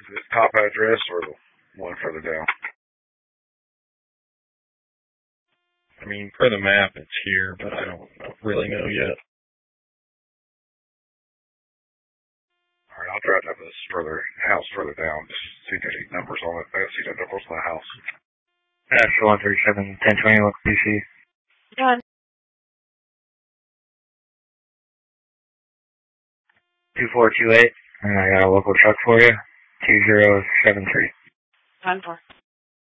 the top address or the one further down? I mean, per the map, it's here, but I don't really know yet. All right, I'll try to have this house further down. Just see if there's any numbers on it. I see the numbers on the house. National 137, 1020, local DC. Done. 2428, and I got a local truck for you, 2073. Done for.